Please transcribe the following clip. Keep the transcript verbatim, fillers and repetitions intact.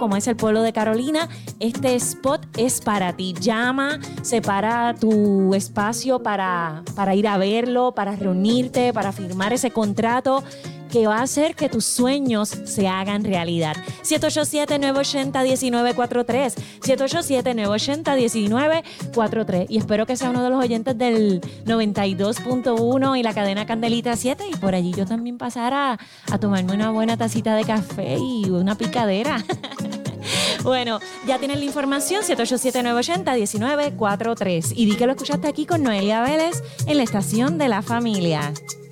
como es el pueblo de Carolina, este spot es para ti. Llama, separa tu espacio para, para ir a verlo, para reunirte, para firmar ese contrato que va a hacer que tus sueños se hagan realidad. siete ocho siete, nueve ocho cero, uno nueve cuatro tres. siete ocho siete, nueve ocho cero, uno nueve cuatro tres. Y espero que sea uno de los oyentes del noventa y dos punto uno y la cadena Candelita siete. Y por allí yo también pasara a tomarme una buena tacita de café y una picadera. Bueno, ya tienes la información, siete ocho siete, nueve ocho cero, uno nueve cuatro tres. Y di que lo escuchaste aquí con Noelia Vélez en la estación de la familia.